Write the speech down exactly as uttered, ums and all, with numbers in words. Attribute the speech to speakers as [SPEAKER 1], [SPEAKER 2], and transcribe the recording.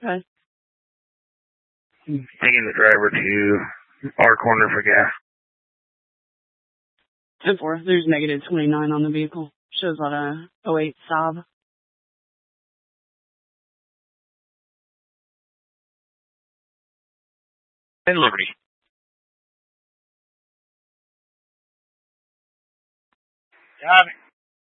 [SPEAKER 1] Okay.
[SPEAKER 2] Taking the driver to our corner for gas.
[SPEAKER 1] ten four. There's negative twenty-nine on the vehicle. Shows on a oh eight Saab.
[SPEAKER 2] And Liberty. Got it.